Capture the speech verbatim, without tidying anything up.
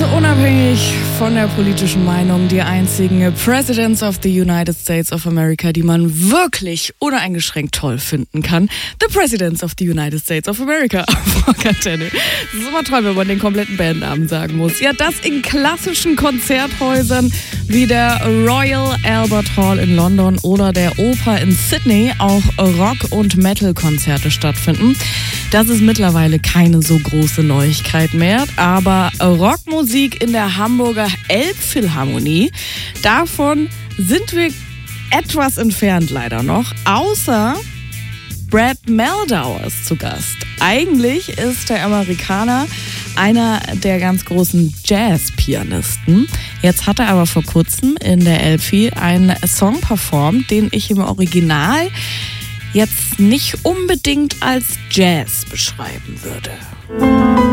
unabhängig von der politischen Meinung die einzigen Presidents of the United States of America, die man wirklich uneingeschränkt toll finden kann. The Presidents of the United States of America. Rock Antenne. Das ist immer toll, wenn man den kompletten Bandnamen sagen muss. Ja, das in klassischen Konzerthäusern wie der Royal Albert Hall in London oder der Oper in Sydney auch Rock- und Metal-Konzerte stattfinden. Das ist mittlerweile keine so große Neuigkeit mehr, aber Rockmusik in der Hamburger Elbphilharmonie, davon sind wir etwas entfernt leider noch, außer Brad Meldau ist zu Gast. Eigentlich ist der Amerikaner einer der ganz großen Jazz-Pianisten. Jetzt hat er aber vor kurzem in der Elbphil einen Song performt, den ich im Original jetzt nicht unbedingt als Jazz beschreiben würde.